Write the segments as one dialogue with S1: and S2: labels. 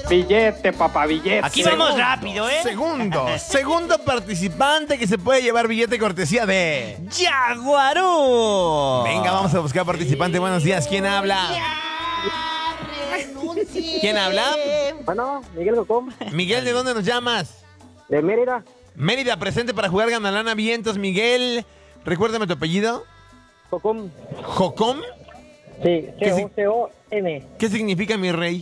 S1: Billete, papá, billete.
S2: Aquí vamos rápido, ¿eh?
S3: Segundo participante que se puede llevar billete cortesía de
S2: ¡Jaguarú!
S3: Venga, vamos a buscar participante. Buenos días, ¿quién habla? ¿Quién habla?
S1: Bueno, Miguel Jocom,
S3: Miguel, ¿de dónde nos llamas?
S1: de Mérida.
S3: Mérida, presente para jugar Ganalana Vientos. Miguel, recuérdame tu apellido.
S1: Jocom.
S3: ¿Jocom?
S1: Sí,
S3: ¿Qué
S1: C-O-C-O-M.
S3: ¿Qué significa mi rey?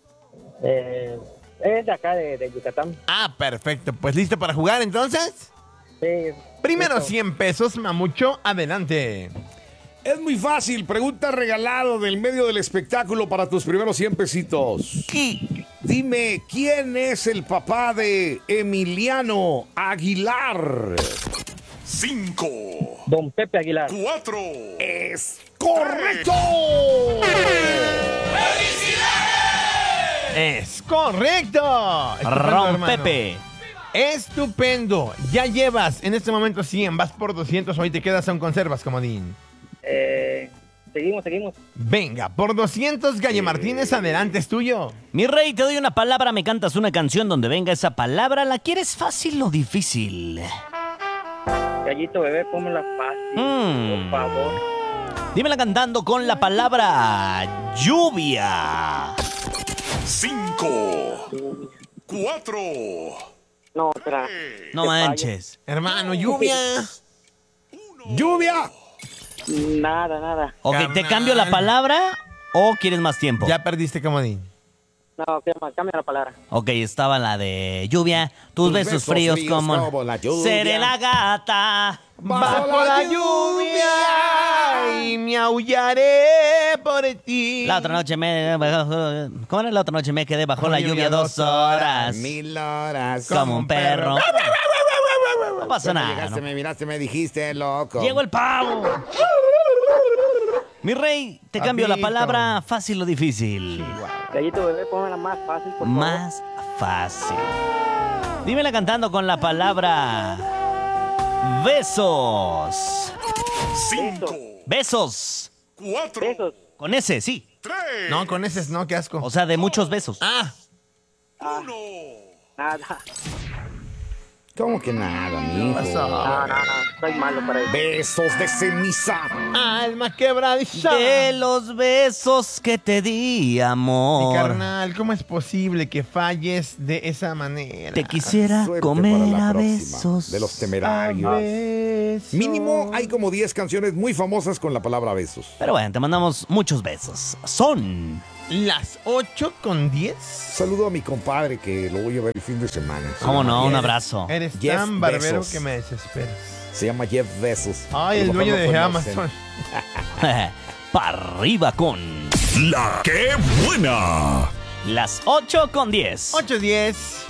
S1: Es de acá, de Yucatán.
S3: Ah, perfecto. Pues listo para jugar entonces.
S1: Sí.
S3: Primero
S1: listo.
S3: 100 pesos, Mamucho, adelante.
S4: Es muy fácil. Pregunta regalado del medio del espectáculo para tus primeros 100 pesitos. Dime, ¿quién es el papá de Emiliano Aguilar?
S5: 5,
S1: Don Pepe Aguilar.
S5: 4.
S4: ¡Es correcto!
S3: Es correcto. Estupendo,
S2: Ron
S3: hermano.
S2: Pepe.
S3: Estupendo. Ya llevas en este momento 100, vas por 200, hoy te quedas en conservas, comodín.
S1: Seguimos.
S3: Venga, por 200, Galle Martínez, adelante, es tuyo.
S2: Mi rey, te doy una palabra, me cantas una canción donde venga esa palabra. ¿La quieres fácil o difícil?
S1: Gallito bebé, pónmela fácil, por favor.
S2: Dímela cantando con la palabra lluvia.
S5: 5, 4.
S1: No, espera.
S2: No
S1: Te
S2: manches.
S3: Hermano, lluvia.
S4: ¡Lluvia!
S1: Nada.
S2: Ok, ¿te
S3: Carnal.
S2: cambio la palabra o quieres más tiempo?
S3: Ya perdiste, comodín.
S1: No, cambia la palabra.
S2: Ok, estaba la de lluvia. Tus besos fríos como
S4: la lluvia.
S2: seré la gata.
S3: Bajo la lluvia y me aullaré por ti.
S2: La otra noche me... ¿Cómo era? La otra noche me quedé bajo la lluvia 2 horas.
S4: 1000 horas.
S2: Como un perro. No pasa nada.
S4: Llegaste,
S2: ¿no?
S4: me miraste, me dijiste, loco.
S2: Llegó el pavo. Mi rey, te cambio la
S3: Papito.
S2: palabra fácil o difícil.
S1: Gallito bebé, pónmela más fácil, por favor.
S2: Más fácil. Dímela cantando con la palabra besos.
S5: 5,
S2: Besos.
S5: 4,
S1: Besos.
S2: Con ese, sí.
S5: 3.
S3: No, con ese no, qué asco.
S2: O sea, de muchos besos.
S3: Ah,
S1: Nada.
S4: ¿Cómo que nada, mijo?
S3: pasó?
S1: No. Soy malo para eso.
S4: Besos de ceniza.
S3: Alma quebradiza.
S2: De los besos que te di,
S3: Mi
S2: amor.
S3: carnal, ¿cómo es posible que falles de esa manera?
S2: Te quisiera
S4: Suerte
S2: comer
S4: para la
S2: a
S4: próxima,
S2: besos.
S4: de los temerarios.
S3: Besos.
S4: Mínimo hay como 10 canciones muy famosas con la palabra besos.
S2: Pero bueno, te mandamos muchos besos. Son...
S3: Las 8:10.
S4: Saludo a mi compadre que lo voy a ver el fin de semana.
S2: ¿Cómo no? Un abrazo.
S3: Eres
S4: Jeff
S3: tan barbero
S4: Bezos.
S3: que me desesperas.
S4: Se llama Jeff Bezos.
S3: Ay, el
S4: Los
S3: dueño
S4: papás
S3: de
S4: no conocen.
S3: Amazon.
S2: Para arriba con
S5: La que buena.
S2: las 8:10.
S3: 8:10.